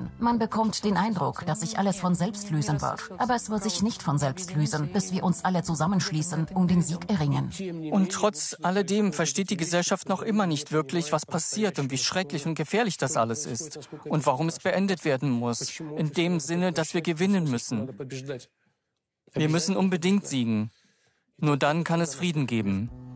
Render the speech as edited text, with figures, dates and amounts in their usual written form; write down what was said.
kämpfen. Man bekommt den Eindruck, dass sich alles von selbst lösen wird. Aber es wird sich nicht von selbst lösen, bis wir uns alle zusammenschließen und den Sieg erringen. Und trotz alledem versteht die Gesellschaft noch immer nicht wirklich, was passiert und wie schrecklich und gefährlich das alles ist. Und warum es beendet werden muss. In dem Sinne, dass wir gewinnen müssen. Wir müssen unbedingt siegen. Nur dann kann es Frieden geben.